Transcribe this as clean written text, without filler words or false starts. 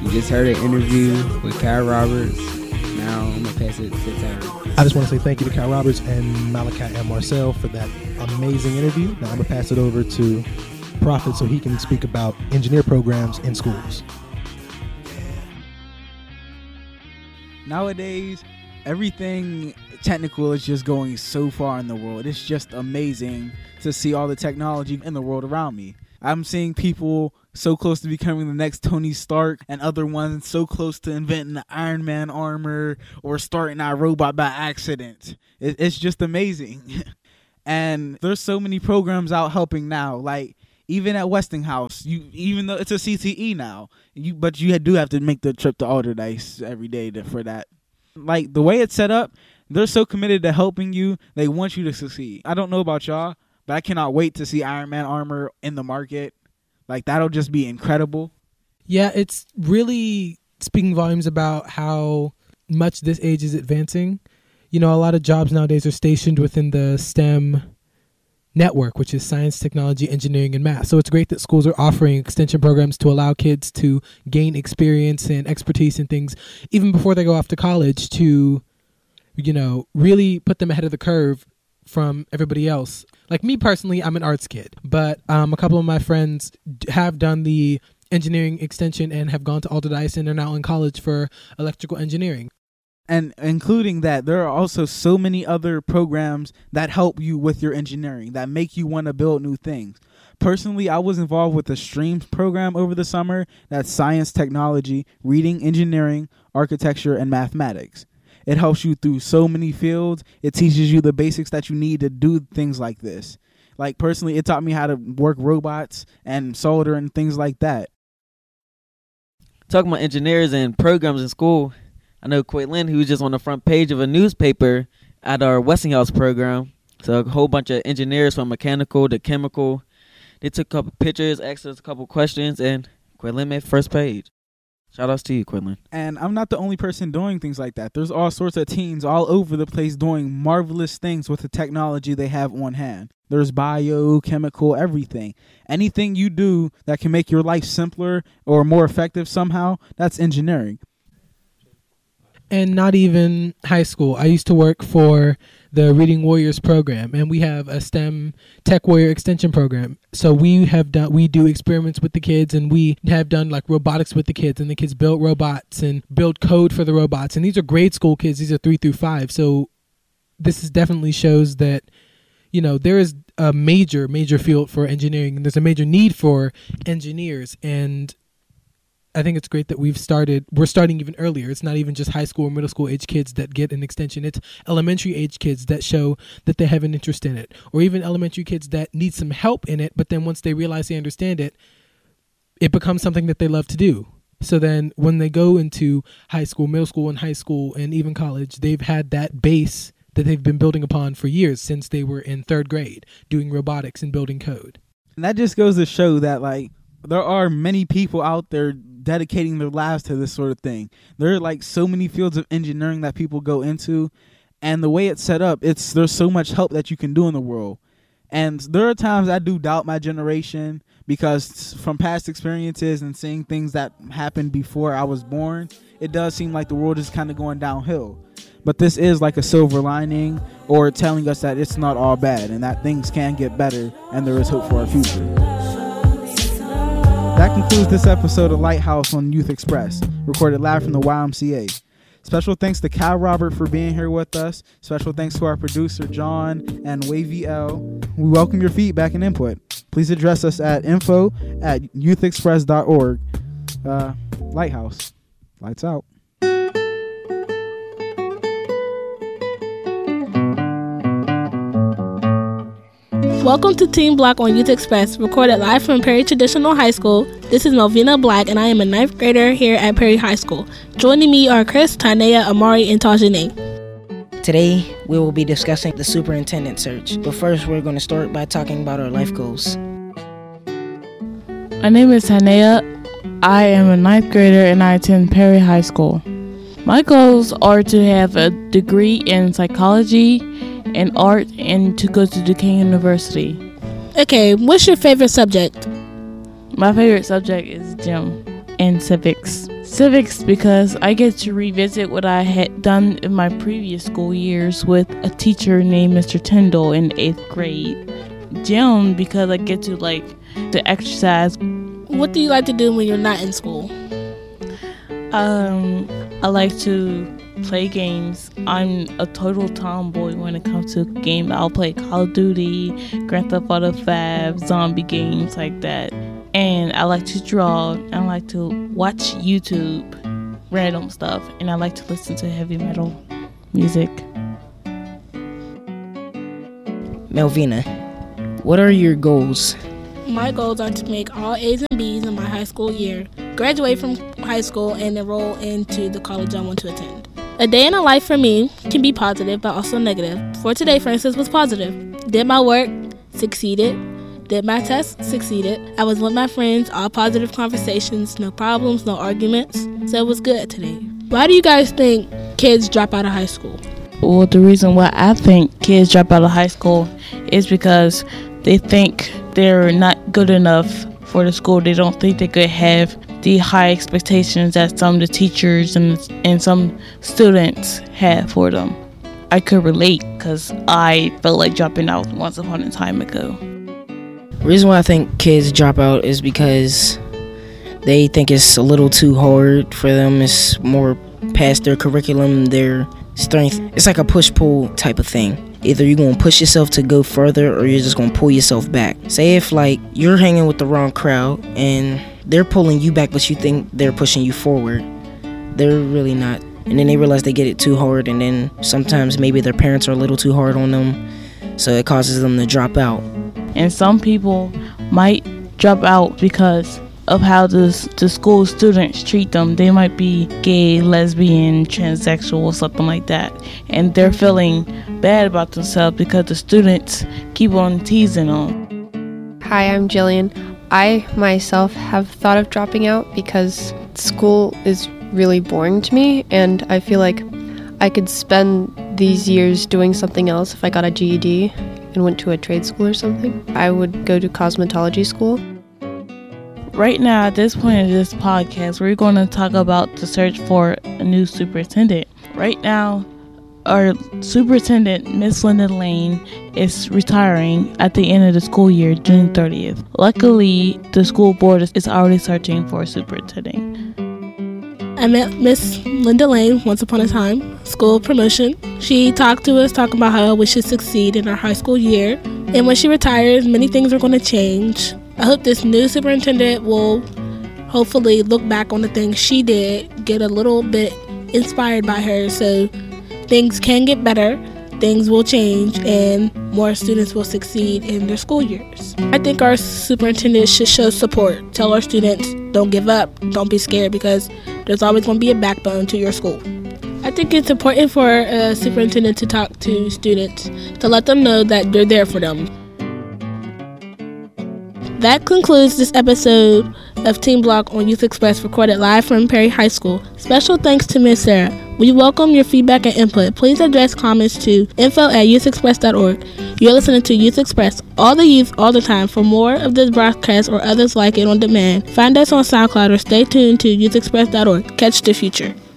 We just heard an interview with Cal Roberts. Now I'm going to pass it to Tyler. I just want to say thank you to Cal Roberts and Malachi and Marcel for that amazing interview. Now I'm going to pass it over to Prophet so he can speak about engineer programs in schools. Nowadays, everything technical is just going so far in the world. It's just amazing to see all the technology in the world around me. I'm seeing people so close to becoming the next Tony Stark, and other ones so close to inventing the Iron Man armor or starting our robot by accident. It's just amazing. And there's so many programs out helping now. Like, even at Westinghouse, even though it's a CTE now, but you do have to make the trip to Alderdice every day for that. Like, the way it's set up, they're so committed to helping you, they want you to succeed. I don't know about y'all, but I cannot wait to see Iron Man armor in the market. Like, that'll just be incredible. Yeah, it's really speaking volumes about how much this age is advancing. You know, a lot of jobs nowadays are stationed within the STEM network, which is science, technology, engineering, and math. So it's great that schools are offering extension programs to allow kids to gain experience and expertise in things even before they go off to college to, you know, really put them ahead of the curve from everybody else. Like me personally, I'm an arts kid, but a couple of my friends have done the engineering extension and have gone to Alderdice and are now in college for electrical engineering. And including that, there are also so many other programs that help you with your engineering, that make you want to build new things. Personally, I was involved with the STREAM program over the summer. That's science, technology, reading, engineering, architecture, and mathematics. It helps you through so many fields. It teaches you the basics that you need to do things like this. Like, personally, it taught me how to work robots and solder and things like that. Talking about engineers and programs in school, I know Quaylin, who's just on the front page of a newspaper at our Westinghouse program. So a whole bunch of engineers from mechanical to chemical. They took a couple pictures, asked us a couple questions, and Quaylin made first page. Shout outs to you, Quinlan. And I'm not the only person doing things like that. There's all sorts of teams all over the place doing marvelous things with the technology they have on hand. There's bio, chemical, everything. Anything you do that can make your life simpler or more effective somehow, that's engineering. And not even high school. I used to work for the Reading Warriors program, and we have a STEM Tech Warrior extension program. So we do experiments with the kids, and we have done like robotics with the kids, and the kids build robots and build code for the robots. And these are grade school kids. These are 3 through 5. So this is definitely shows that, you know, there is a major field for engineering, and there's a major need for engineers. And I think it's great that we're starting even earlier. It's not even just high school or middle school age kids that get an extension. It's elementary age kids that show that they have an interest in it, or even elementary kids that need some help in it. But then once they realize they understand it, it becomes something that they love to do. So then when they go into high school, middle school, and high school, and even college, they've had that base that they've been building upon for years since they were in 3rd grade doing robotics and building code. And that just goes to show that, like, there are many people out there dedicating their lives to this sort of thing. There are like so many fields of engineering that people go into, and the way it's set up, there's so much help that you can do in the world. And there are times I do doubt my generation, because from past experiences and seeing things that happened before I was born, it does seem like the world is kind of going downhill. But this is like a silver lining, or telling us that it's not all bad and that things can get better and there is hope for our future. That concludes this episode of Lighthouse on Youth Express, recorded live from the YMCA. Special thanks to Cal Robert for being here with us. Special thanks to our producer, John, and Wavy L. We welcome your feedback and input. Please address us at info@youthexpress.org. Lighthouse. Lights out. Welcome to Team Black on Youth Express, recorded live from Perry Traditional High School. This is Melvina Black, and I am a 9th grader here at Perry High School. Joining me are Chris, Tanea, Amari, and Tajane. Today, we will be discussing the superintendent search. But first, we're going to start by talking about our life goals. My name is Tanea. I am a 9th grader, and I attend Perry High School. My goals are to have a degree in psychology and art, and to go to Duquesne University. Okay, what's your favorite subject? My favorite subject is gym. and civics. Civics because I get to revisit what I had done in my previous school years with a teacher named Mr. Tyndall in 8th grade. Gym because I get to exercise. What do you like to do when you're not in school? I like to play games. I'm a total tomboy when it comes to games. I'll play Call of Duty, Grand Theft Auto 5, zombie games like that. And I like to draw. I like to watch YouTube, random stuff. And I like to listen to heavy metal music. Melvina, what are your goals? My goals are to make all A's and B's in my high school year, graduate from high school, and enroll into the college I want to attend. A day in a life for me can be positive but also negative. For today, for instance, was positive. Did my work, succeeded. Did my test, succeeded. I was with my friends, all positive conversations, no problems, no arguments. So it was good today. Why do you guys think kids drop out of high school? Well, the reason why I think kids drop out of high school is because they think they're not good enough for the school. They don't think they could have the high expectations that some of the teachers and some students have for them. I could relate because I felt like dropping out once upon a time ago. The reason why I think kids drop out is because they think it's a little too hard for them. It's more past their curriculum, their strength. It's like a push-pull type of thing. Either you're going to push yourself to go further or you're just going to pull yourself back. Say if you're hanging with the wrong crowd and they're pulling you back but you think they're pushing you forward, they're really not. And then they realize they get it too hard, and then sometimes maybe their parents are a little too hard on them, so it causes them to drop out. And some people might drop out because of how the school students treat them. They might be gay, lesbian, transsexual, something like that. And they're feeling bad about themselves because the students keep on teasing them. Hi, I'm Jillian. I myself have thought of dropping out because school is really boring to me, and I feel like I could spend these years doing something else if I got a GED and went to a trade school or something. I would go to cosmetology school. Right now, at this point in this podcast, we're going to talk about the search for a new superintendent. Right now, our superintendent, Miss Linda Lane, is retiring at the end of the school year, June 30th. Luckily, the school board is already searching for a superintendent. I met Miss Linda Lane once upon a time, school promotion. She talked to us, talking about how we should succeed in our high school year. And when she retires, many things are going to change. I hope this new superintendent will hopefully look back on the things she did, get a little bit inspired by her, so things can get better, things will change, and more students will succeed in their school years. I think our superintendent should show support. Tell our students, don't give up, don't be scared, because there's always going to be a backbone to your school. I think it's important for a superintendent to talk to students, to let them know that they're there for them. That concludes this episode of Team Block on Youth Express, recorded live from Perry High School. Special thanks to Ms. Sarah. We welcome your feedback and input. Please address comments to info@youthexpress.org. You're listening to Youth Express, all the youth, all the time. For more of this broadcast or others like it on demand, find us on SoundCloud or stay tuned to youthexpress.org. Catch the future.